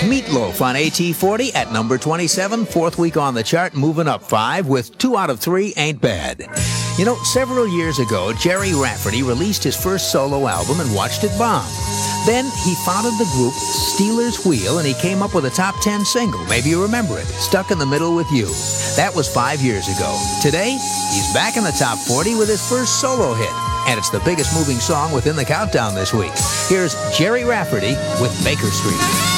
Meatloaf on AT40 at number 27, fourth week on the chart, moving up 5 with 2 out of 3 ain't bad. You know, several years ago, Jerry Rafferty released his first solo album and watched it bomb. Then he founded the group Stealers Wheel, and he came up with a top 10 single. Maybe you remember it, Stuck in the Middle with You. That was 5 years ago. Today, he's back in the top 40 with his first solo hit, and it's the biggest moving song within the countdown this week. Here's Jerry Rafferty with Baker Street.